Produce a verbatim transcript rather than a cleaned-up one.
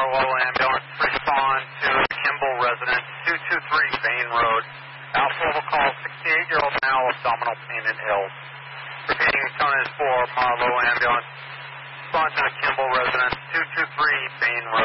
Marlowe ambulance, respond to Kimball resident, two two three Bain Road. Alpha will call sixty-eight-year-old male, abdominal pain and ill. Repeating, tone is for Marlowe ambulance, respond to the Kimball resident, two two three Bain Road.